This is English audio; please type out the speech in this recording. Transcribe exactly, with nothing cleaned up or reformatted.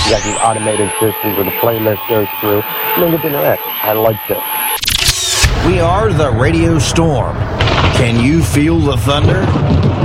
You got these automated systems where the playlist goes through. You don't get to interact. I liked it. We are the Radio Storm. Can you feel the thunder?